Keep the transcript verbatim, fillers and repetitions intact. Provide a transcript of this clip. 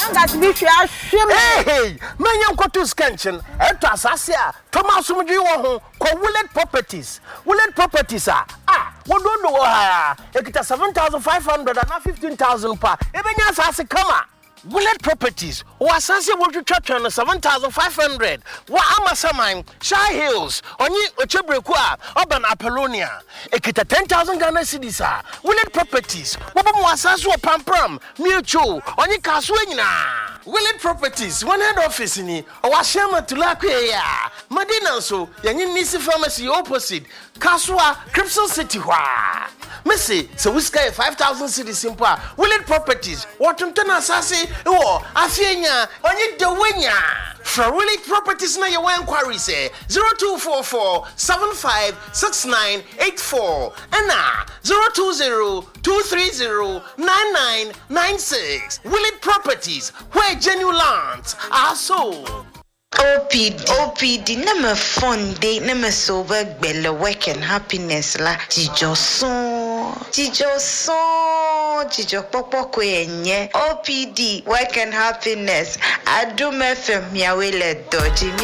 Nanga bi hwe ahwe me. Hey, menya nkoto scanchen. Eto asase a Thomas Mudwi wo ho ko Willet Properties. Willet Properties a ah, wo do do wo ha. Ekita seven thousand five hundred and fifteen thousand pa. Ebenya asase kama. Willet Properties, wasase wo twetwa no seven thousand five hundred. Wa amasaman, Shy Hills, onyi ochebreku a, Urban Apollonia. Ekita ten thousand Ghana cedis a. Willet Properties, wo bom wasase wo pampram, Mutual, onyi kaso nyina. Willet Properties, one head office ni, owahema tulakwe ya. Madina so, yanyi Nisi Pharmacy opposite, Kaswa, Crimson City hwa. Messi, so we sky five thousand cedis simple. Willet Properties, watunta asase wo afienya onye de wenya. For Willet Properties na your inquiry say zero two four four seven five six nine eight four and zero two zero two three zero nine nine nine six. Willet Properties, where genuine lands are sold. O P D O P D na me fun day na me sober gbele work and happiness la jijo so jijo so jijo popo ko enye. O P D work and happiness Adum F M ya wele doji.